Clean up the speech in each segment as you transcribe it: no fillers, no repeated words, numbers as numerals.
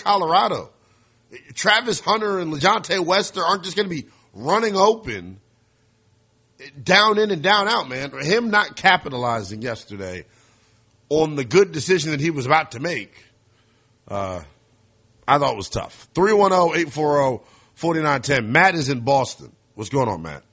Colorado. Travis Hunter and LeJontay Wester aren't just going to be running open down in and down out, man. Him not capitalizing yesterday on the good decision that he was about to make, I thought was tough. 310-840-4910. Matt is in Boston. What's going on, Matt?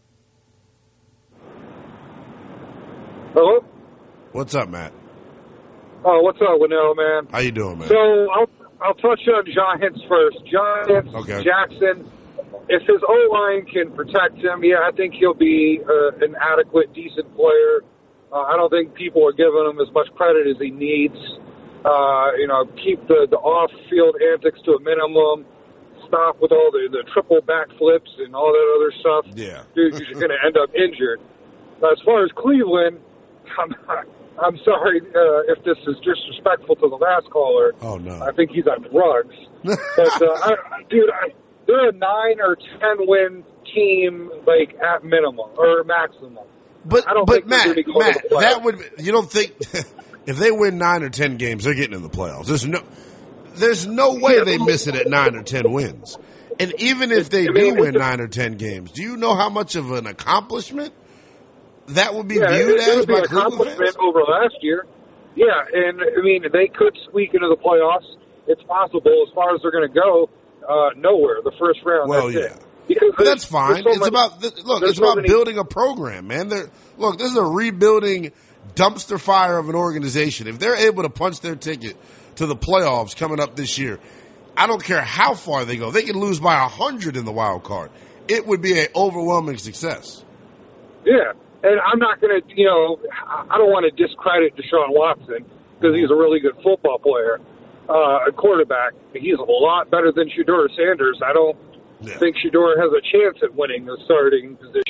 Hello? What's up, Matt? Oh, what's up, Winnell, man? How you doing, man? So I'll touch on Giants first. Giants, Okay. Jackson. If his O-line can protect him, yeah, I think he'll be an adequate, decent player. I don't think people are giving him as much credit as he needs. Keep the off-field antics to a minimum. Stop with all the triple backflips and all that other stuff. Yeah. Dude, you're going to end up injured. As far as Cleveland, I'm sorry if this is disrespectful to the last caller. Oh, no. I think he's on drugs. But, they're a 9 or 10 win team, like, at minimum or maximum. But Matt, that you don't think if they win 9 or 10 games, they're getting in the playoffs. There's no way they miss it at 9 or 10 wins. And even if they do win 9 or 10 games, do you know how much of an accomplishment that would be viewed as by Cleveland fans? Over last year. Yeah, and I mean they could squeak into the playoffs. It's possible. As far as they're going to go, nowhere. The first round. Well, that's yeah. it. Because but that's fine. It's about building a program, man. This is a rebuilding dumpster fire of an organization. If they're able to punch their ticket to the playoffs coming up this year, I don't care how far they go. They can lose by 100 in the wild card. It would be an overwhelming success. Yeah, and I'm not going to, I don't want to discredit Deshaun Watson because he's a really good football player, a quarterback. He's a lot better than Shedeur Sanders. I don't think Shedeur has a chance at winning the starting position.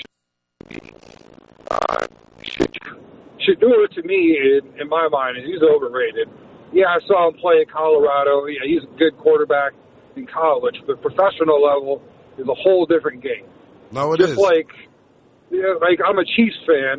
Shedeur, to me, in my mind, he's overrated. Yeah, I saw him play at Colorado. Yeah, he's a good quarterback in college, but professional level is a whole different game. No, it is. Just like I'm a Chiefs fan,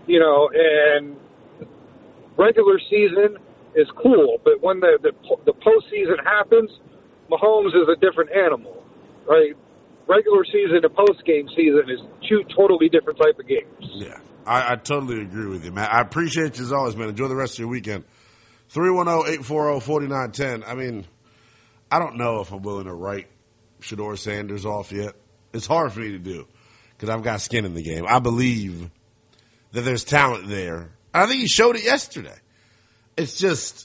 and regular season is cool, but when the postseason happens, Mahomes is a different animal. Right, regular season and post-game season is two totally different type of games. Yeah, I totally agree with you, man. I appreciate you as always, man. Enjoy the rest of your weekend. 310-840-4910. I mean, I don't know if I'm willing to write Shedeur Sanders off yet. It's hard for me to do because I've got skin in the game. I believe that there's talent there. I think he showed it yesterday. It's just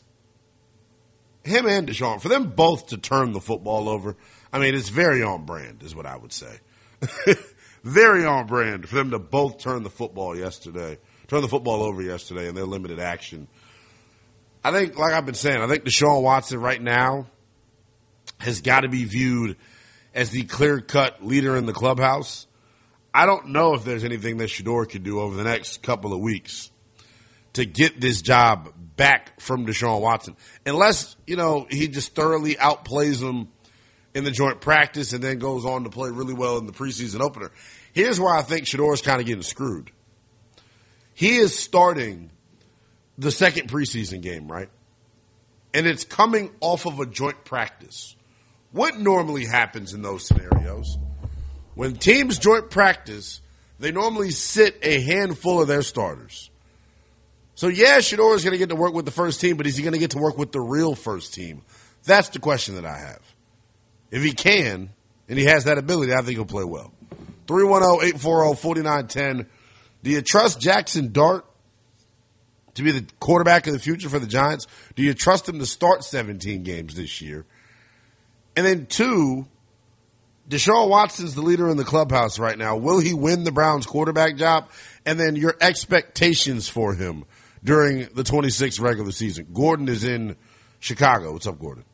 him and Deshaun, for them both to turn the football over. I mean, it's very on brand is what I would say. Very on brand for them to both turn the football over yesterday in their limited action. I think, like I've been saying, I think Deshaun Watson right now has got to be viewed as the clear-cut leader in the clubhouse. I don't know if there's anything that Shedeur could do over the next couple of weeks to get this job back from Deshaun Watson. Unless, he just thoroughly outplays him in the joint practice and then goes on to play really well in the preseason opener. Here's where I think Shedeur is kind of getting screwed. He is starting the second preseason game, right? And it's coming off of a joint practice. What normally happens in those scenarios? When teams joint practice, they normally sit a handful of their starters. So, yeah, Shedeur is going to get to work with the first team, but is he going to get to work with the real first team? That's the question that I have. If he can, and he has that ability, I think he'll play well. 310-840-4910. Do you trust Jackson Dart to be the quarterback of the future for the Giants? Do you trust him to start 17 games this year? And then 2, Deshaun Watson's the leader in the clubhouse right now. Will he win the Browns quarterback job? And then your expectations for him during the 26th regular season. Gordon is in Chicago. What's up, Gordon?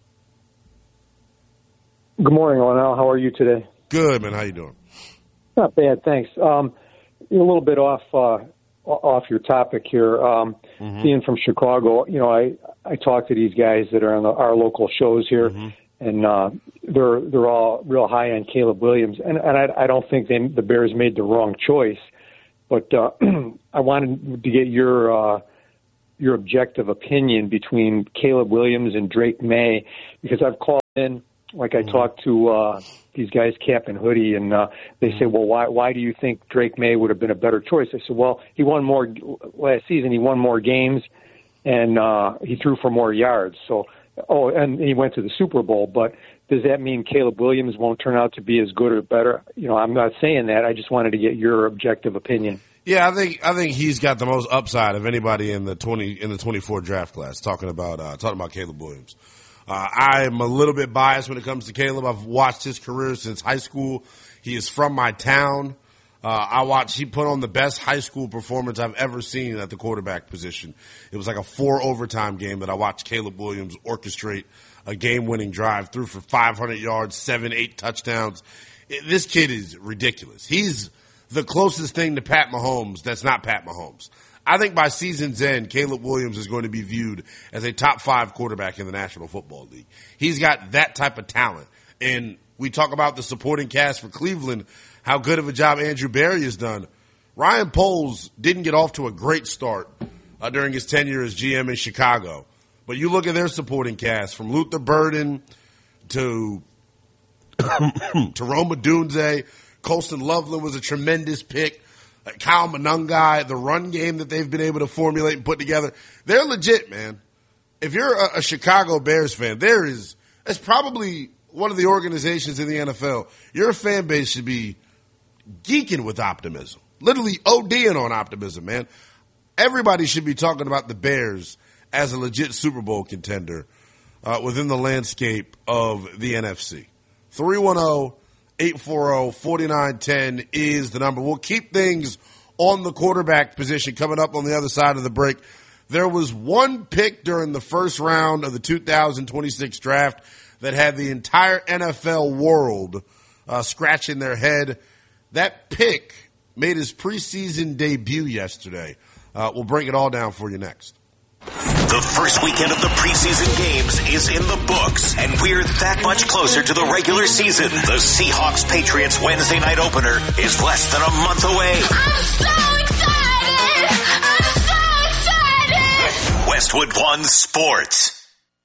Good morning, Lionel. How are you today? Good, man. How you doing? Not bad, thanks. You're a little bit off your topic here. Being from Chicago, I talk to these guys that are on our local shows here, and they're all real high on Caleb Williams, and I don't think the Bears made the wrong choice, but I wanted to get your objective opinion between Caleb Williams and Drake May, because I've called And like I talked to these guys, Cap and Hoodie, and they say, well, why do you think Drake May would have been a better choice? I said, well, he won more last season. He won more games, and he threw for more yards. So, and he went to the Super Bowl. But does that mean Caleb Williams won't turn out to be as good or better? I'm not saying that. I just wanted to get your objective opinion. Yeah, I think he's got the most upside of anybody in the 24 draft class. Talking about Caleb Williams. I'm a little bit biased when it comes to Caleb. I've watched his career since high school. He is from my town. He put on the best high school performance I've ever seen at the quarterback position. It was like a 4 overtime game that I watched Caleb Williams orchestrate a game-winning drive, threw for 500 yards, 7-8 touchdowns. This kid is ridiculous. He's the closest thing to Pat Mahomes that's not Pat Mahomes. I think by season's end, Caleb Williams is going to be viewed as a top 5 quarterback in the National Football League. He's got that type of talent. And we talk about the supporting cast for Cleveland, how good of a job Andrew Berry has done. Ryan Poles didn't get off to a great start during his tenure as GM in Chicago. But you look at their supporting cast, from Luther Burden to Rome Odunze. Colston Loveland was a tremendous pick. Kyle Monangai, the run game that they've been able to formulate and put together. They're legit, man. If you're a Chicago Bears fan, that's probably one of the organizations in the NFL. Your fan base should be geeking with optimism, literally ODing on optimism, man. Everybody should be talking about the Bears as a legit Super Bowl contender within the landscape of the NFC. 310-840-4910 is the number. We'll keep things on the quarterback position coming up on the other side of the break. There was one pick during the first round of the 2026 draft that had the entire NFL world scratching their head. That pick made his preseason debut yesterday. We'll break it all down for you next. The first weekend of the preseason games is in the books, and we're that much closer to the regular season. The Seahawks-Patriots Wednesday night opener is less than a month away. I'm so excited! I'm so excited! Westwood One Sports.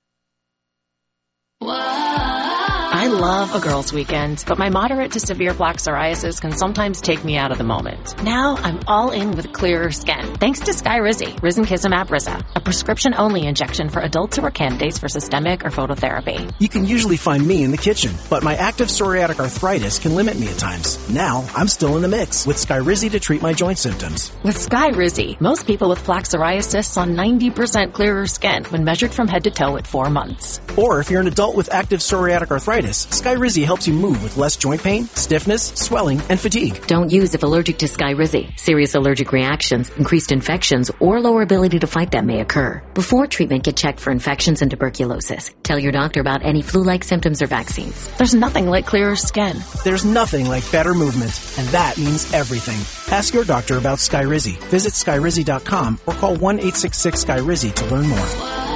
I love a girls' weekend, but my moderate to severe plaque psoriasis can sometimes take me out of the moment. Now I'm all in with clearer skin, thanks to Skyrizi, Risankizumab Risa, a prescription-only injection for adults who are candidates for systemic or phototherapy. You can usually find me in the kitchen, but my active psoriatic arthritis can limit me at times. Now I'm still in the mix with Skyrizi to treat my joint symptoms. With Skyrizi, most people with plaque psoriasis saw 90% clearer skin when measured from head to toe at 4 months. Or if you're an adult with active psoriatic arthritis, Skyrizi helps you move with less joint pain, stiffness, swelling, and fatigue. Don't use if allergic to Skyrizi. Serious allergic reactions, increased infections, or lower ability to fight them may occur. Before treatment, get checked for infections and tuberculosis. Tell your doctor about any flu-like symptoms or vaccines. There's nothing like clearer skin. There's nothing like better movement, and that means everything. Ask your doctor about Skyrizi. Visit Skyrizi.com or call 1-866-SKYRIZI to learn more.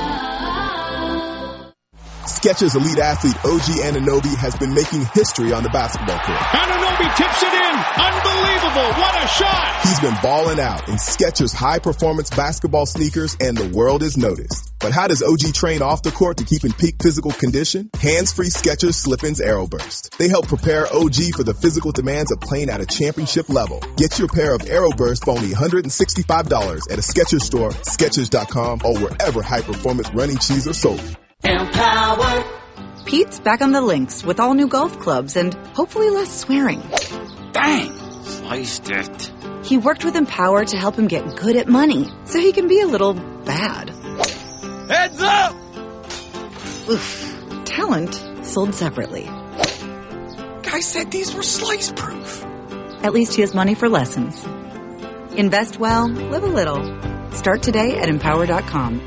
Skechers elite athlete OG Anunoby has been making history on the basketball court. Anunoby tips it in. Unbelievable. What a shot. He's been balling out in Skechers high-performance basketball sneakers, and the world has noticed. But how does OG train off the court to keep in peak physical condition? Hands-free Skechers Slip-ins AeroBurst. They help prepare OG for the physical demands of playing at a championship level. Get your pair of AeroBurst for only $165 at a Skechers store, Skechers.com, or wherever high-performance running shoes are sold. Empower. Pete's back on the links with all new golf clubs and hopefully less swearing. Dang! Sliced it. He worked with Empower to help him get good at money, so he can be a little bad. Heads up! Oof. Talent sold separately. Guy said these were slice-proof. At least he has money for lessons. Invest well, live a little. Start today at Empower.com.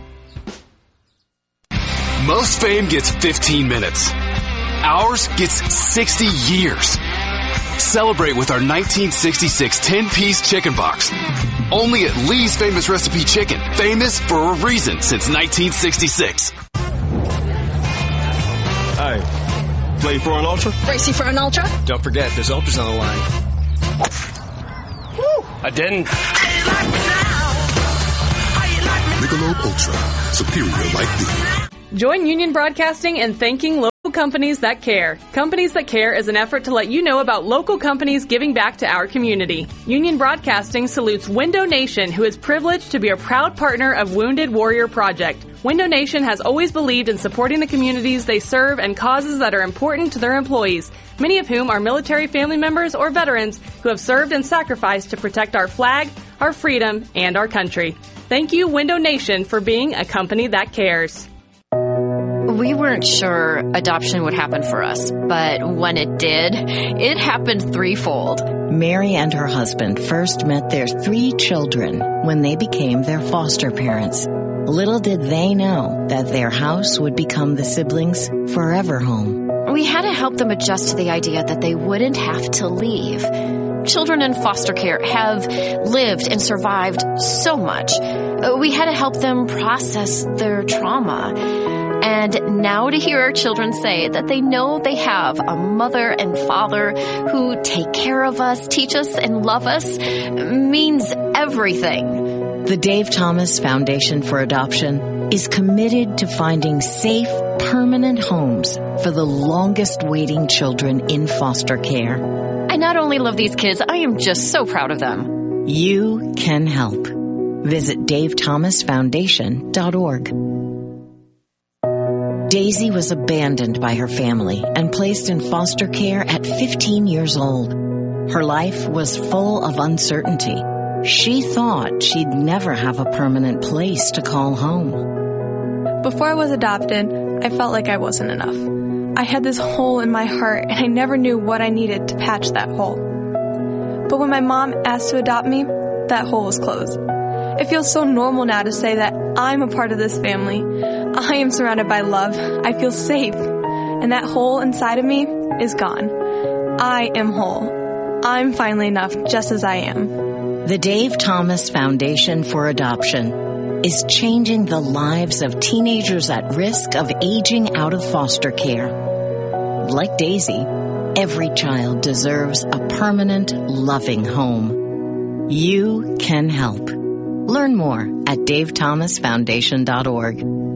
Most fame gets 15 minutes. Ours gets 60 years. Celebrate with our 1966 10-piece chicken box. Only at Lee's Famous Recipe Chicken. Famous for a reason since 1966. Hey, play for an Ultra? Racing for an Ultra? Don't forget, there's Ultras on the line. Woo! I didn't. Michelob Ultra. Superior like thee. Join Union Broadcasting in thanking local companies that care. Companies That Care is an effort to let you know about local companies giving back to our community. Union Broadcasting salutes Window Nation, who is privileged to be a proud partner of Wounded Warrior Project. Window Nation has always believed in supporting the communities they serve and causes that are important to their employees, many of whom are military family members or veterans who have served and sacrificed to protect our flag, our freedom, and our country. Thank you, Window Nation, for being a company that cares. We weren't sure adoption would happen for us, but when it did, it happened threefold. Mary and her husband first met their 3 children when they became their foster parents. Little did they know that their house would become the siblings' forever home. We had to help them adjust to the idea that they wouldn't have to leave. Children in foster care have lived and survived so much. We had to help them process their trauma. And now to hear our children say that they know they have a mother and father who take care of us, teach us, and love us means everything. The Dave Thomas Foundation for Adoption is committed to finding safe, permanent homes for the longest waiting children in foster care. I not only love these kids, I am just so proud of them. You can help. Visit davethomasfoundation.org. Daisy was abandoned by her family and placed in foster care at 15 years old. Her life was full of uncertainty. She thought she'd never have a permanent place to call home. Before I was adopted, I felt like I wasn't enough. I had this hole in my heart, and I never knew what I needed to patch that hole. But when my mom asked to adopt me, that hole was closed. It feels so normal now to say that I'm a part of this family. I am surrounded by love. I feel safe. And that hole inside of me is gone. I am whole. I'm finally enough just as I am. The Dave Thomas Foundation for Adoption is changing the lives of teenagers at risk of aging out of foster care. Like Daisy, every child deserves a permanent, loving home. You can help. Learn more at davethomasfoundation.org.